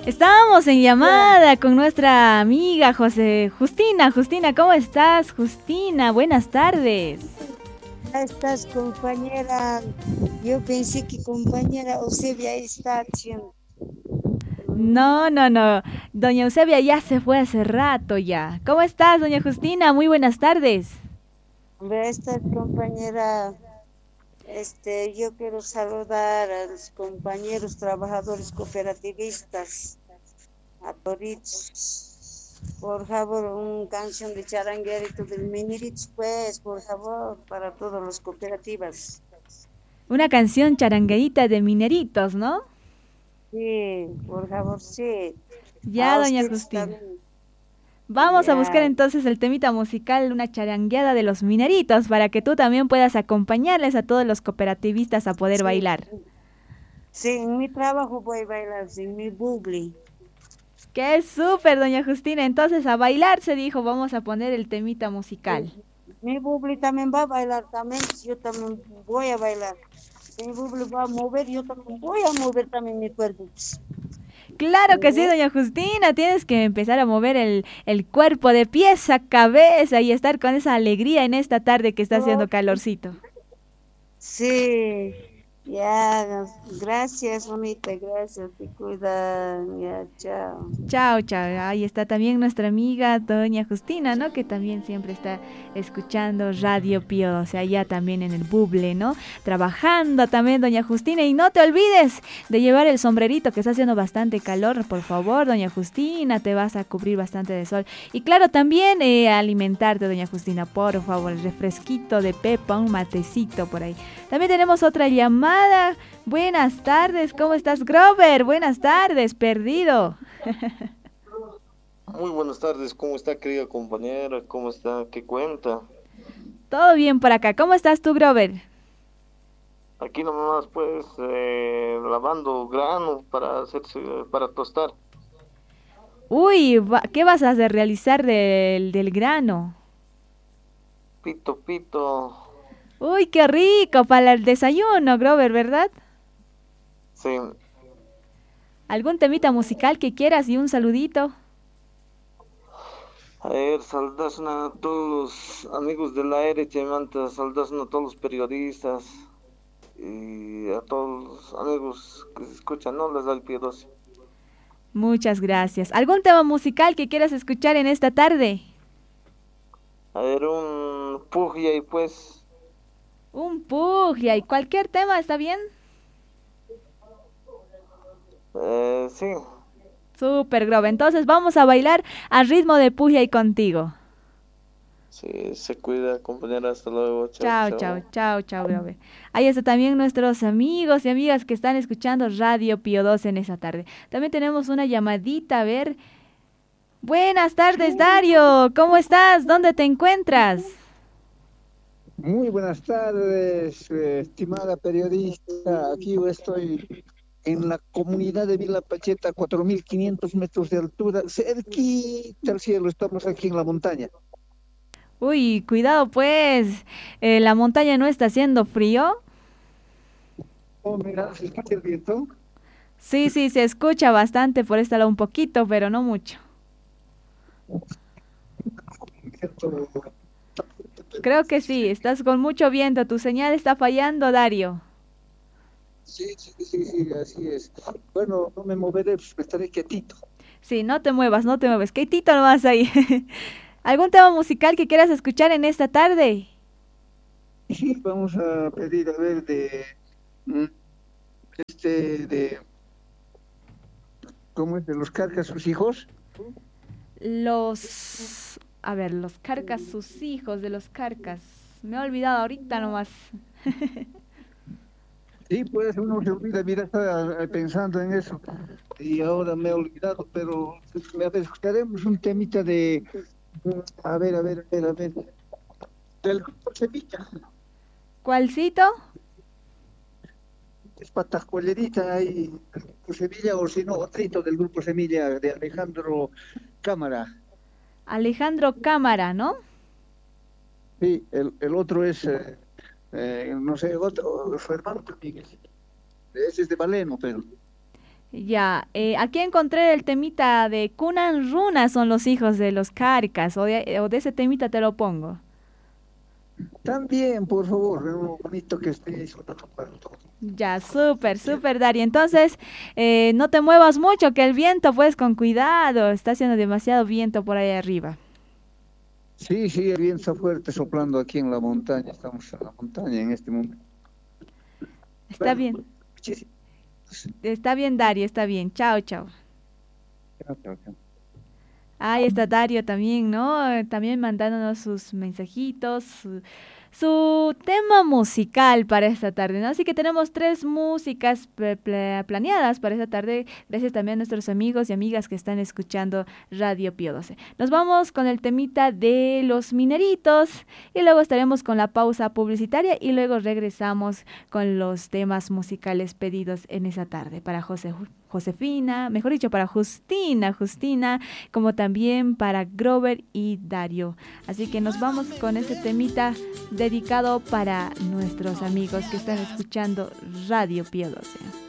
Estamos en llamada con nuestra amiga Justina. Justina, ¿cómo estás? Justina, buenas tardes. ¿Cómo estás, compañera? Yo pensé que compañera Eusebia está haciendo. No, no, no. Doña Eusebia ya se fue hace rato ya. ¿Cómo estás, doña Justina? Muy buenas tardes. Esta compañera, yo quiero saludar a los compañeros trabajadores cooperativistas, a todos. Por favor, una canción de Charanguerito del Mineritz, pues, por favor, para todas las cooperativas. Una canción charangueíta de mineritos, ¿no? Sí, por favor, sí. Ya, A doña ustedes Justina. también. Vamos a buscar Ya, entonces el temita musical, una charangueada de los mineritos, para que tú también puedas acompañarles a todos los cooperativistas a poder sí. bailar. Sí, en mi trabajo voy a bailar, en mi bubbly. ¡Qué súper, doña Justina! Entonces a bailar se dijo, vamos a poner el temita musical. Mi bubbly también va a bailar, también, yo también voy a bailar. Si mi bubbly va a mover, yo también voy a mover también mi cuerpo. Claro que sí, ¿No? doña Justina, tienes que empezar a mover el cuerpo de pies a cabeza y estar con esa alegría en esta tarde que está haciendo Oh, calorcito. sí, ya, gracias, mamita, gracias, te cuidan, ya, chao. Chao, chao. Ahí está también nuestra amiga doña Justina, ¿no? Que también siempre está escuchando Radio Pío, o sea, ya también en el buble, ¿no? Trabajando también, doña Justina. Y no te olvides de llevar el sombrerito, que está haciendo bastante calor, por favor, doña Justina, te vas a cubrir bastante de sol. Y claro, también alimentarte, doña Justina, por favor, el refresquito de pepa, un matecito por ahí. También tenemos otra llamada. Buenas tardes, ¿cómo estás, Grover? Buenas tardes, perdido. Muy buenas tardes, ¿cómo está, querida compañera? ¿Cómo está? ¿Qué cuenta? Todo bien por acá. ¿Cómo estás tú, Grover? Aquí nomás, pues, lavando grano para hacerse, para tostar. Uy, ¿qué vas a hacer? Realizar del grano. Pito, pito. Uy, qué rico para el desayuno, Grover, ¿verdad? Sí, ¿Algún temita musical que quieras y un saludito? a ver, saldas a todos los amigos del aire, Chaimanta, saldas a todos los periodistas y a todos los amigos que se escuchan, ¿no? Les da el pie 12. Muchas gracias. ¿Algún tema musical que quieras escuchar en esta tarde? A ver, un pugia y pues, Un pugia y cualquier tema, ¿está bien? sí. Súper, Grover. Entonces vamos a bailar al ritmo de pugia y contigo. Sí, se cuida, compañera. Hasta luego. Chao, Chao, chao, chao. chao, chao, Grover. Ahí está también nuestros amigos y amigas que están escuchando Radio Pío 2 en esa tarde. También tenemos una llamadita, a ver. Buenas tardes, Dario. ¿Cómo estás? ¿Dónde te encuentras? Muy buenas tardes, estimada periodista. Aquí yo estoy en la comunidad de Villa Pacheta, 4.500 metros de altura, cerquita al cielo. Estamos aquí en la montaña. Uy, cuidado pues. ¿La montaña no está haciendo frío? Oh, mira, ¿se escucha el viento? Sí, sí, se escucha bastante por este lado un poquito, pero no mucho. Viento. Creo que sí, estás con mucho viento. Tu señal está fallando, Dario. Sí, sí, sí, sí, así es. Bueno, no me moveré, pues, estaré quietito. Sí, no te muevas, no te mueves. Quietito nomás ahí. ¿Algún tema musical que quieras escuchar en esta tarde? Sí, vamos a pedir, a ver, mm, de, ¿cómo es? De los Carcas, sus hijos. A ver, los Carcas, sus hijos de los Carcas. Me he olvidado ahorita nomás. Sí, pues uno se olvida, mira, estaba pensando en eso y ahora me he olvidado, pero a ver, escucharemos un temita de, a ver, del grupo Sevilla, ¿Cuálcito? es patajuelerita ahí, el grupo Sevilla, o si no, otrito del grupo Semilla de Alejandro Cámara. Alejandro Cámara, ¿no? Sí, el otro es, no sé, otro, su hermano también es, ese es de Valeno, pero. Ya, aquí encontré el temita de Kunan Runa, son los hijos de los Carcas, o de ese temita te lo pongo. También, por favor, bonito que esté sonando para todos. Ya, súper, súper, Dari. Entonces, no te muevas mucho, que el viento, pues, con cuidado, está haciendo demasiado viento por ahí arriba. Sí, sí, el viento fuerte soplando aquí en la montaña. Estamos en la montaña en este momento. Está Bueno, bien, muchísimas está bien, Dari, está bien. Chao, chao. gracias. Ahí está Dario también, ¿no? También mandándonos sus mensajitos, su tema musical para esta tarde, ¿no? Así que tenemos 3 músicas planeadas para esta tarde, gracias también a nuestros amigos y amigas que están escuchando Radio Pío 12. Nos vamos con el temita de los mineritos y luego estaremos con la pausa publicitaria y luego regresamos con los temas musicales pedidos en esa tarde para Josefina, mejor dicho, para Justina, como también para Grover y Dario. Así que nos vamos con ese temita dedicado para nuestros amigos que están escuchando Radio Pío 12.